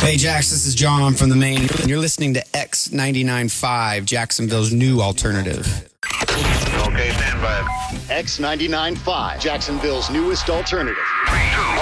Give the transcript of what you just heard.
Hey, Jax, this is John from the main. You're listening to X99.5, Jacksonville's new alternative. Okay, stand by. X99.5, Jacksonville's newest alternative. 3, 2,